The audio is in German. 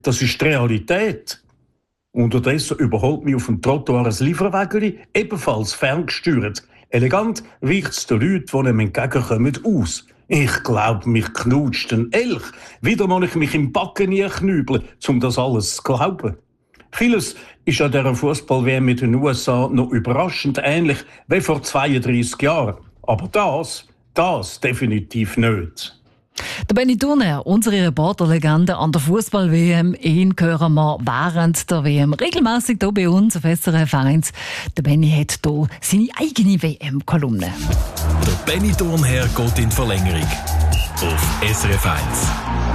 Das ist die Realität. Unterdessen überholt mich auf dem Trottoir ein Lieferwägeli, ebenfalls ferngesteuert. Elegant weicht es den Leuten, die ihm entgegenkommen, aus. Ich glaub, mich knutscht ein Elch. Wieder muss ich mich im Backen knübeln, um das alles zu glauben. Vieles ist an dieser Fußball-WM in den USA noch überraschend ähnlich wie vor 32 Jahren. Aber das definitiv nicht. Der Benny Thurner, unsere Reporterlegende an der Fußball-WM, ihn hören wir während der WM regelmäßig hier bei uns auf SRF 1. Der Benny hat hier seine eigene WM-Kolumne. Der Benny Thurner geht in die Verlängerung auf SRF 1.